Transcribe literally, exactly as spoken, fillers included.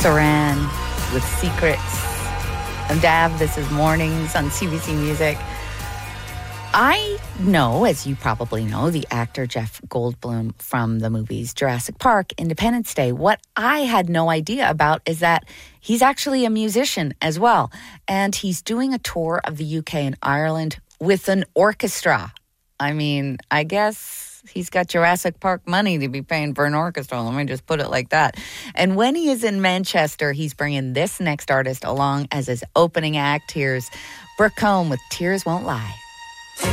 Saran with Secrets. I'm Dav. This is Mornings on C B C Music. I know, as you probably know, the actor Jeff Goldblum from the movies Jurassic Park, Independence Day. What I had no idea about is that he's actually a musician as well. And he's doing a tour of the U K and Ireland with an orchestra. I mean, I guess he's got Jurassic Park money to be paying for an orchestra. Let me just put it like that. And when he is in Manchester, he's bringing this next artist along as his opening act. Here's Brooke Combe with Tears Won't Lie.